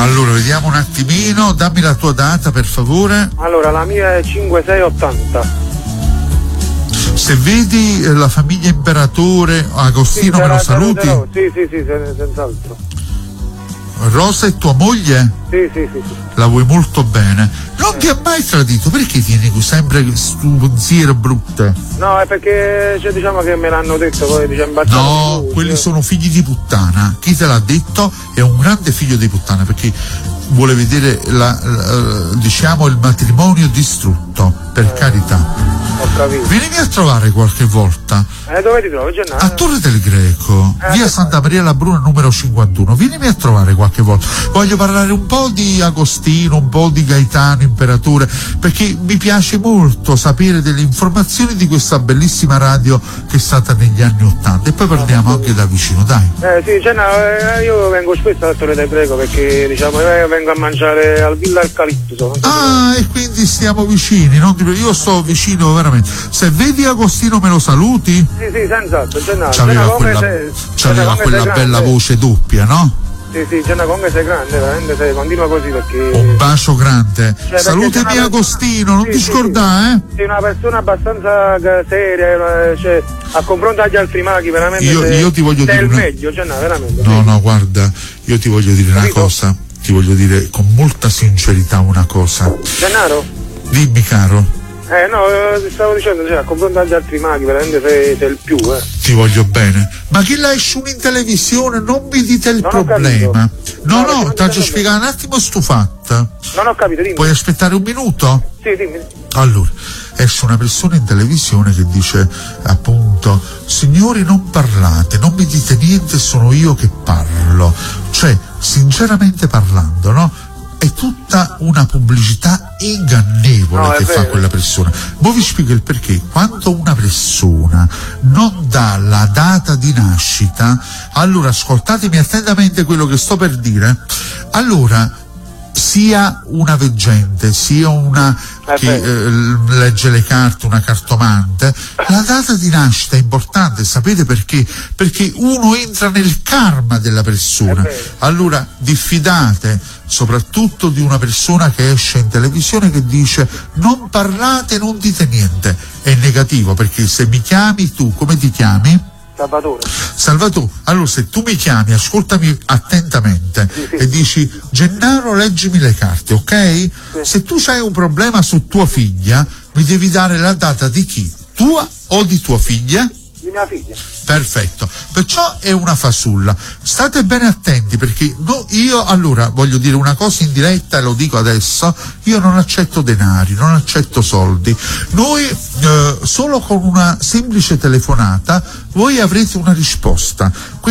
Allora, vediamo un attimino, dammi la tua data per favore. Allora, la mia è 5680. Se vedi la famiglia Imperatore, Agostino, me lo saluti? Sì, senz'altro. Rosa è tua moglie? Sì. La vuoi molto bene. Non ti ha mai tradito, perché tieni sempre stu pensiero brutte? No, è perché diciamo che me l'hanno detto, poi no, quelli sono figli di puttana. Chi te l'ha detto è un grande figlio di puttana, perché vuole vedere diciamo il matrimonio distrutto, per carità. Ho capito. Vienimi a trovare qualche volta. Dove ti trovo? A Torre del Greco, via Santa Maria la Bruna numero 51. Vienimi a trovare qualche volta. Voglio parlare un po' di Agostino, un po' di Gaetano Imperatore, perché mi piace molto sapere delle informazioni di questa bellissima radio che è stata negli anni '80. E poi parliamo anche da vicino, dai. Sì, io vengo spesso a Torre del Greco perché diciamo vengo a mangiare al Villa Eucalipto. E quindi stiamo vicini, io sto vicino veramente. Se vedi Agostino me lo saluti? Sì, senz'altro. C'aveva quella bella voce doppia, no? Sì, Gianna Conga sei grande, veramente continua così perché... Un bacio grande. Salutami Agostino, non ti scordare, Sei una persona abbastanza seria, a confronto agli altri maghi, veramente io ti voglio dire meglio, Gianna, veramente. No, guarda, io ti voglio dire una cosa, ti voglio dire con molta sincerità una cosa. Gennaro? Dimmi, caro. No, stavo dicendo, a confronto agli altri maghi, veramente sei il più, Ti voglio bene. Ma che la esci in televisione? Non mi dite il problema. No, ti faccio spiegare un attimo sto fatto. Non ho capito, dimmi. Puoi aspettare un minuto? Sì, dimmi. Allora, esce una persona in televisione che dice, appunto, signori non parlate, non mi dite niente, sono io che parlo. Cioè, sinceramente parlando, no? È tutta una pubblicità ingannevole che fa quella persona. Poi vi spiego il perché. Quando una persona non dà la data di nascita, allora ascoltatemi attentamente quello che sto per dire, allora sia una veggente, sia una che legge le carte, una cartomante, la data di nascita è importante, sapete perché? Perché uno entra nel karma della persona. Allora diffidate soprattutto di una persona che esce in televisione che dice non parlate, non dite niente. È negativo, perché se mi chiami tu, come ti chiami? Salvatore, allora se tu mi chiami, ascoltami attentamente e dici Gennaro leggimi le carte, ok? Se tu hai un problema su tua figlia, mi devi dare la data di chi? Tua o di tua figlia? Di mia figlia. Perfetto, perciò è una fasulla. State bene attenti, perché io allora voglio dire una cosa in diretta e lo dico adesso, io non accetto denari, non accetto soldi. Noi solo con una semplice telefonata voi avrete una risposta.